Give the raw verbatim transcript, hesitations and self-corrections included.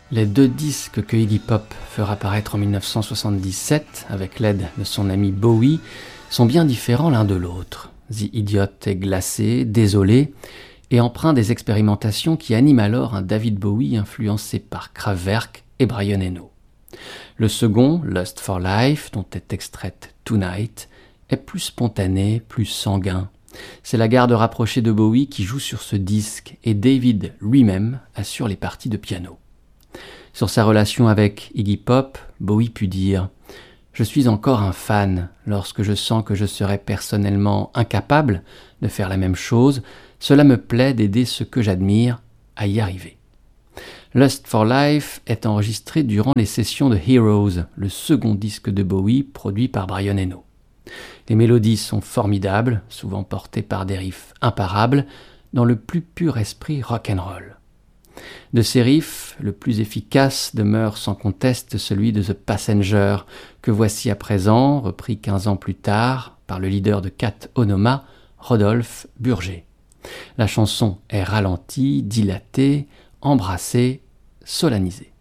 Les deux disques que Iggy Pop fera paraître en mille neuf cent soixante-dix-sept, avec l'aide de son ami Bowie, sont bien différents l'un de l'autre. The Idiot est glacé, désolé, et empreint des expérimentations qui animent alors un David Bowie influencé par Kraftwerk et Brian Eno. Le second, Lust for Life, dont est extraite Tonight, est plus spontané, plus sanguin. C'est la garde rapprochée de Bowie qui joue sur ce disque, et David lui-même assure les parties de piano. Sur sa relation avec Iggy Pop, Bowie put dire « Je suis encore un fan. Lorsque je sens que je serais personnellement incapable de faire la même chose, cela me plaît d'aider ceux que j'admire à y arriver. » Lust for Life est enregistré durant les sessions de Heroes, le second disque de Bowie produit par Brian Eno. Les mélodies sont formidables, souvent portées par des riffs imparables, dans le plus pur esprit rock'n'roll. De ces riffs, le plus efficace demeure sans conteste celui de The Passenger, que voici à présent, repris quinze ans plus tard, par le leader de Cat Onoma, Rodolphe Burger. La chanson est ralentie, dilatée, embrassée, solennisée.